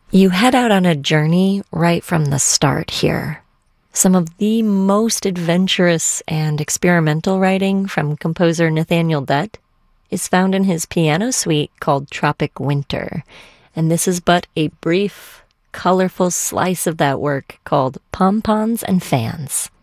You head out on a journey right from the start here. Some of the most adventurous and experimental writing from composer Nathaniel Dett is found in his piano suite called Tropic Winter, and this is but a brief, colorful slice of that work called Pom-Poms and Fans.